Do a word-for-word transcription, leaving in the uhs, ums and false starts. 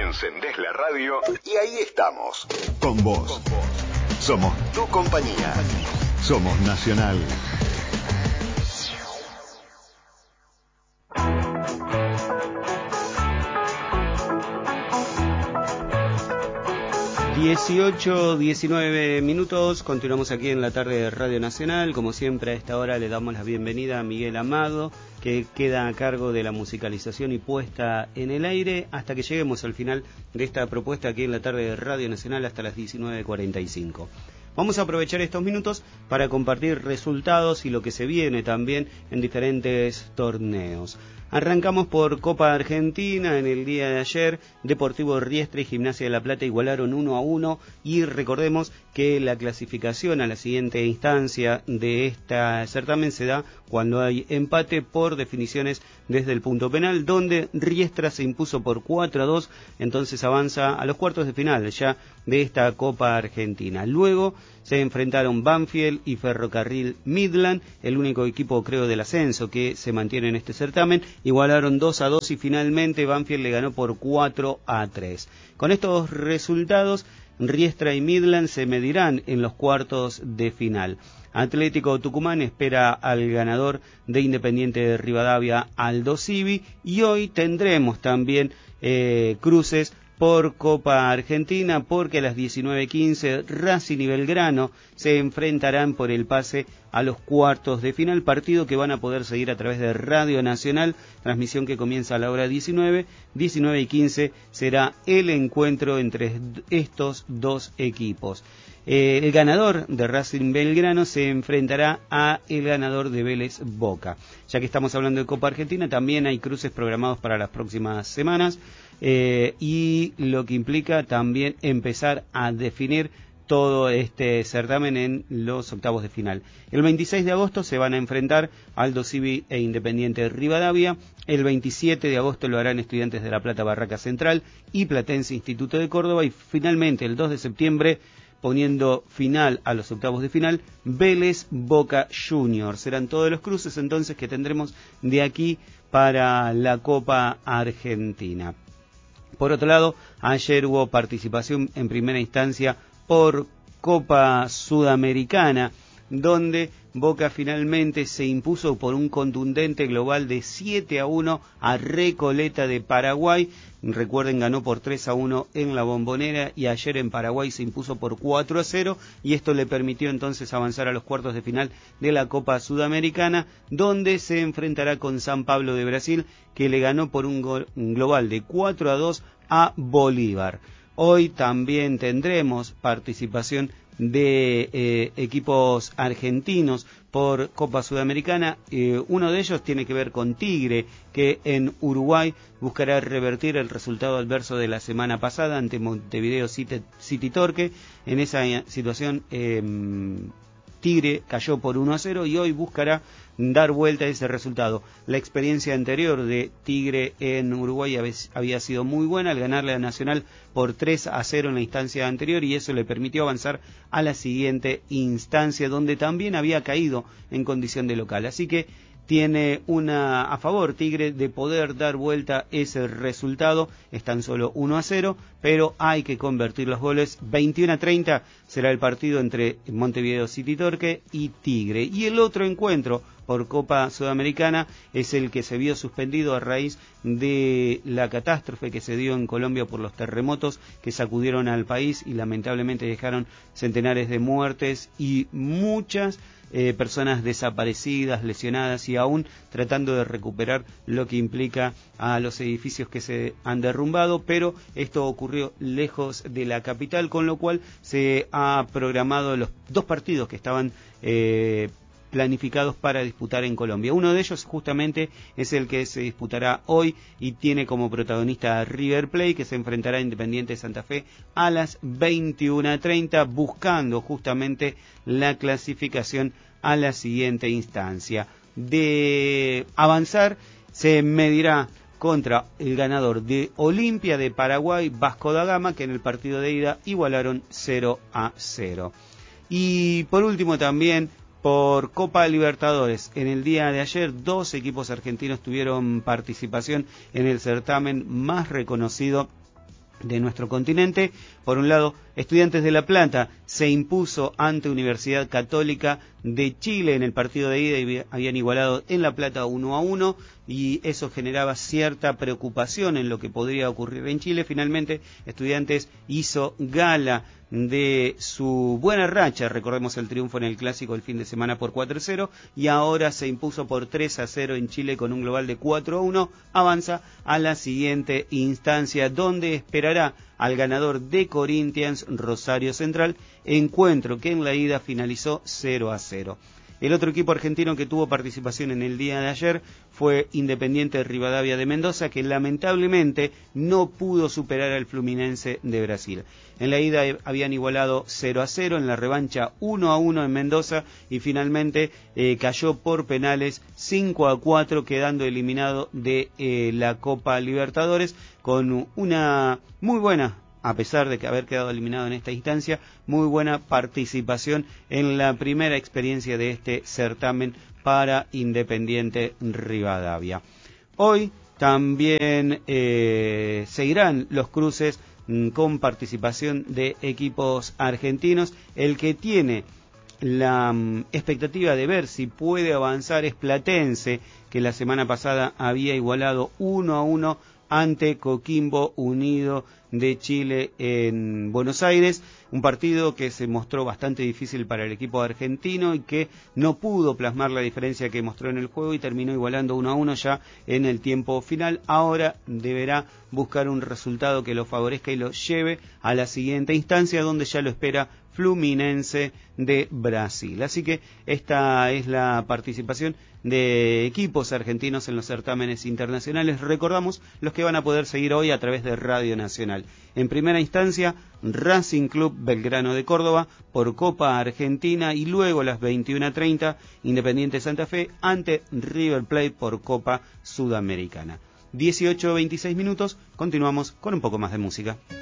Encendés la radio y ahí estamos. Con vos. Somos tu compañía. Somos Nacional. dieciocho, diecinueve minutos, continuamos aquí en la tarde de Radio Nacional. Como siempre, a esta hora le damos la bienvenida a Miguel Amado, que queda a cargo de la musicalización y puesta en el aire hasta que lleguemos al final de esta propuesta aquí en la tarde de Radio Nacional hasta las diecinueve cuarenta y cinco. Vamos a aprovechar estos minutos para compartir resultados y lo que se viene también en diferentes torneos. Arrancamos por Copa Argentina. En el día de ayer, Deportivo Riestra y Gimnasia de La Plata igualaron uno a uno y recordemos que la clasificación a la siguiente instancia de esta certamen se da cuando hay empate por definiciones desde el punto penal, donde Riestra se impuso por cuatro a dos, entonces avanza a los cuartos de final ya de esta Copa Argentina. Luego se enfrentaron Banfield y Ferrocarril Midland, el único equipo creo del ascenso que se mantiene en este certamen. Igualaron dos a dos y finalmente Banfield le ganó por cuatro a tres. Con estos resultados, Riestra y Midland se medirán en los cuartos de final. Atlético Tucumán espera al ganador de Independiente de Rivadavia, Aldo Civi, y hoy tendremos también eh, cruces por Copa Argentina, porque a las diecinueve quince Racing y Belgrano se enfrentarán por el pase a los cuartos de final, partido que van a poder seguir a través de Radio Nacional, transmisión que comienza a la hora diecinueve, diecinueve y quince será el encuentro entre estos dos equipos. Eh, el ganador de Racing Belgrano se enfrentará a el ganador de Vélez Boca. Ya que estamos hablando de Copa Argentina, también hay cruces programados para las próximas semanas, eh, y lo que implica también empezar a definir todo este certamen en los octavos de final. El veintiséis de agosto se van a enfrentar Aldo Civi e Independiente de Rivadavia. El veintisiete de agosto lo harán Estudiantes de La Plata Barraca Central y Platense Instituto de Córdoba. Y finalmente el dos de septiembre, poniendo final a los octavos de final, Vélez Boca Juniors. Serán todos los cruces entonces que tendremos de aquí para la Copa Argentina. Por otro lado, ayer hubo participación en primera instancia por Copa Sudamericana, donde Boca finalmente se impuso por un contundente global de siete a uno a Recoleta de Paraguay. Recuerden, ganó por tres a uno en la Bombonera y ayer en Paraguay se impuso por cuatro a cero, y esto le permitió entonces avanzar a los cuartos de final de la Copa Sudamericana, donde se enfrentará con San Pablo de Brasil, que le ganó por un, gol, un global de cuatro a dos a Bolívar. Hoy también tendremos participación de eh, equipos argentinos por Copa Sudamericana. Eh, uno de ellos tiene que ver con Tigre, que en Uruguay buscará revertir el resultado adverso de la semana pasada ante Montevideo City, City Torque. En esa situación eh, Tigre cayó por uno a cero y hoy buscará dar vuelta a ese resultado. La experiencia anterior de Tigre en Uruguay había sido muy buena al ganarle a Nacional por tres a cero en la instancia anterior, y eso le permitió avanzar a la siguiente instancia, donde también había caído en condición de local. Así que tiene una a favor Tigre de poder dar vuelta ese resultado. Es tan solo uno a cero, pero hay que convertir los goles. veintiuno a treinta será el partido entre Montevideo City Torque y Tigre. Y el otro encuentro por Copa Sudamericana es el que se vio suspendido a raíz de la catástrofe que se dio en Colombia por los terremotos que sacudieron al país y lamentablemente dejaron centenares de muertes y muchas Eh, personas desaparecidas, lesionadas y aún tratando de recuperar lo que implica a los edificios que se han derrumbado, pero esto ocurrió lejos de la capital, con lo cual se ha programado los dos partidos que estaban eh, planificados para disputar en Colombia. Uno de ellos justamente es el que se disputará hoy y tiene como protagonista a River Plate, que se enfrentará a Independiente de Santa Fe a las veintiuno treinta, buscando justamente la clasificación a la siguiente instancia. De avanzar, se medirá contra el ganador de Olimpia de Paraguay, Vasco da Gama, que en el partido de ida igualaron cero a cero. Y por último también por Copa Libertadores, en el día de ayer dos equipos argentinos tuvieron participación en el certamen más reconocido de nuestro continente. Por un lado, Estudiantes de La Plata se impuso ante Universidad Católica de Chile en el partido de ida y habían igualado en La Plata uno a uno y eso generaba cierta preocupación en lo que podría ocurrir en Chile. Finalmente, Estudiantes hizo gala de su buena racha, recordemos el triunfo en el Clásico el fin de semana por cuatro a cero, y ahora se impuso por tres a cero en Chile con un global de cuatro a uno, avanza a la siguiente instancia donde esperará al ganador de Corinthians, Rosario Central, encuentro que en la ida finalizó cero a cero. El otro equipo argentino que tuvo participación en el día de ayer fue Independiente Rivadavia de Mendoza, que lamentablemente no pudo superar al Fluminense de Brasil. En la ida habían igualado cero a cero, en la revancha uno a uno en Mendoza y finalmente eh, cayó por penales cinco a cuatro, quedando eliminado de eh, la Copa Libertadores con una muy buena, a pesar de que haber quedado eliminado en esta instancia, muy buena participación en la primera experiencia de este certamen para Independiente Rivadavia. Hoy también eh, seguirán los cruces mm, con participación de equipos argentinos. El que tiene la um, expectativa de ver si puede avanzar es Platense, que la semana pasada había igualado uno a uno ante Coquimbo Unido de Chile en Buenos Aires, un partido que se mostró bastante difícil para el equipo argentino y que no pudo plasmar la diferencia que mostró en el juego y terminó igualando uno a uno ya en el tiempo final. Ahora deberá buscar un resultado que lo favorezca y lo lleve a la siguiente instancia donde ya lo espera Fluminense de Brasil. Así que esta es la participación de equipos argentinos en los certámenes internacionales. Recordamos los que van a poder seguir hoy a través de Radio Nacional. En primera instancia, Racing Club Belgrano de Córdoba por Copa Argentina y luego a las veintiuna treinta, Independiente Santa Fe ante River Plate por Copa Sudamericana. dieciocho veintiséis minutos, continuamos con un poco más de música.